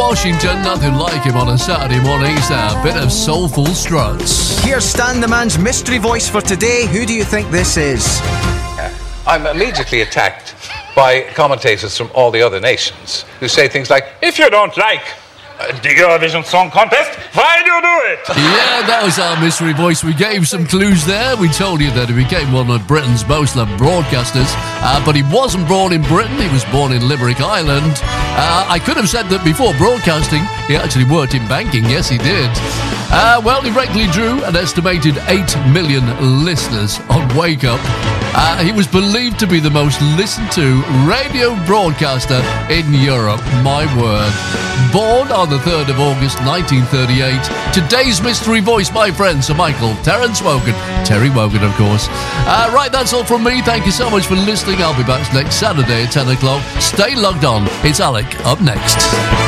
Washington, nothing like him on a Saturday morning. He's a bit of soulful struts. Here's Stan the Man's mystery voice for today. Who do you think this is? I'm immediately attacked by commentators from all the other nations who say things like, if you don't like the Eurovision Song Contest, why do you do it? Yeah, that was our mystery voice. We gave some clues there. We told you that he became one of Britain's most loved broadcasters, but he wasn't born in Britain. He was born in Limerick, Ireland. I could have said that before broadcasting, he actually worked in banking. Yes, he did. Well, he regularly drew an estimated 8 million listeners on Wake Up. He was believed to be the most listened to radio broadcaster in Europe. My word. Born on the 3rd of August 1938. Today's mystery voice, my friend, Sir Michael Terence Wogan. Terry Wogan, of course. Right, that's all from me. Thank you so much for listening. I'll be back next Saturday at 10 o'clock. Stay logged on. It's Alec up next.